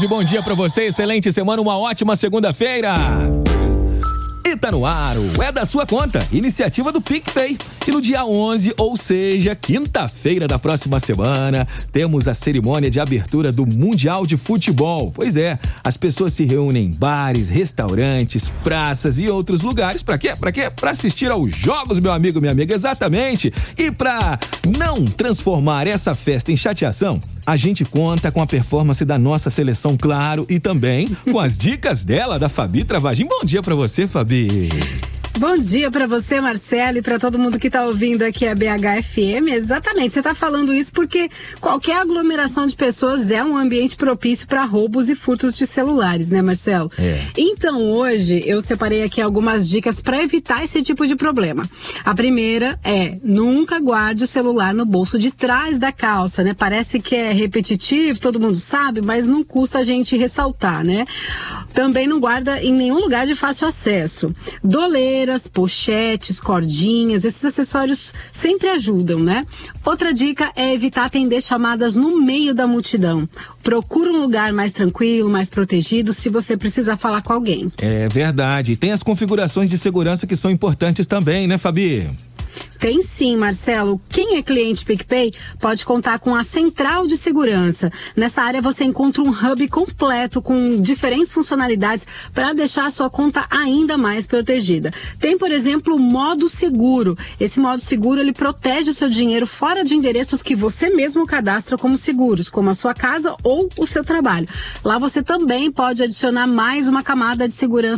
9, bom dia pra você, excelente semana, uma ótima segunda-feira. E tá no ar, o É da Sua Conta, iniciativa do PicPay. E no dia 11, ou seja, quinta-feira da próxima semana, temos a cerimônia de abertura do Mundial de Futebol. Pois é, as pessoas se reúnem em bares, restaurantes, praças e outros lugares. Pra quê? Pra assistir aos jogos, meu amigo, minha amiga, exatamente. E pra não transformar essa festa em chateação, a gente conta com a performance da nossa seleção, claro, e também com as dicas dela, da Fabi Travagin. Bom dia pra você, Fabi. Bom dia para você, Marcelo, e para todo mundo que tá ouvindo aqui a BHFM. Exatamente, você tá falando isso porque qualquer aglomeração de pessoas é um ambiente propício para roubos e furtos de celulares, né, Marcelo? Então hoje eu separei aqui algumas dicas para evitar esse tipo de problema. A primeira é: nunca guarde o celular no bolso de trás da calça, né? Parece que é repetitivo, todo mundo sabe, mas não custa a gente ressaltar, né? Também não guarda em nenhum lugar de fácil acesso. Doleiras, pochetes, cordinhas, esses acessórios sempre ajudam, né? Outra dica é evitar atender chamadas no meio da multidão. Procura um lugar mais tranquilo, mais protegido, se você precisar falar com alguém. É verdade. E tem as configurações de segurança que são importantes também, né, Fabi? Tem sim, Marcelo. Quem é cliente PicPay pode contar com a central de segurança. Nessa área você encontra um hub completo com diferentes funcionalidades para deixar a sua conta ainda mais protegida. Tem, por exemplo, o modo seguro. Esse modo seguro, ele protege o seu dinheiro fora de endereços que você mesmo cadastra como seguros, como a sua casa ou o seu trabalho. Lá você também pode adicionar mais uma camada de segurança